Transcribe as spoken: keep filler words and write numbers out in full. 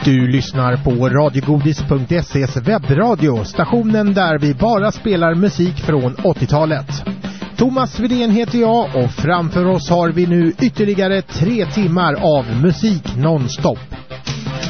Du lyssnar på radiogodis punkt se's webbradio, stationen där vi bara spelar musik från åttiotalet. Thomas Widén heter jag och framför oss har vi nu ytterligare tre timmar av musik nonstop.